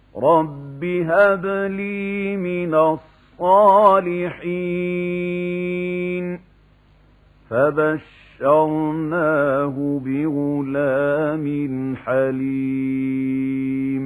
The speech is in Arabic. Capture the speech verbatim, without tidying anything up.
رب هب لي من الصالحين فبشرناه بغلام حليم